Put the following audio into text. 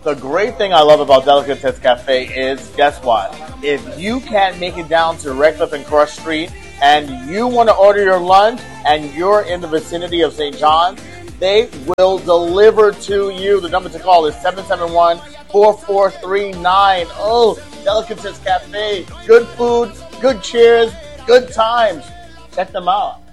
The great thing I love about Delicatessen Cafe is, guess what? If you can't make it down to Redcliffe and Crush Street and you want to order your lunch and you're in the vicinity of St. John's, they will deliver to you. The number to call is 771-4439. Oh, Delicatessen Cafe. Good food, good cheers, good times. Check them out.